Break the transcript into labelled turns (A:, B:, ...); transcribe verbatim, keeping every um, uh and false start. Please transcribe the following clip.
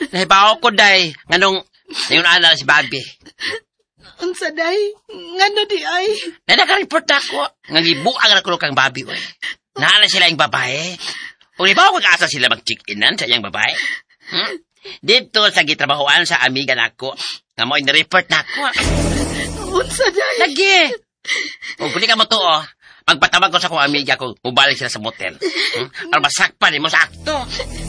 A: Nahibaw ko, day. Nganong, ngayon ana si Bobby.
B: Unsa day? Ngano di ay?
A: Na naka-report na ako. Nga gibuang na kulo kang Bobby, oy. Naala sila yung babae. Kung ibaw ko kaasa sila mag-check-inan sa iyang babae. Hmm? Dito sa gitrabahoan sa amiga na ako. Nga mo in-report na ako.
B: Unsa day?
A: Lagi. Kung pwede ka mo to, oh. Magpatawag ko sa kong amiga kung ubalik sila sa motel. Hmm? Para masakpan mo sa akto.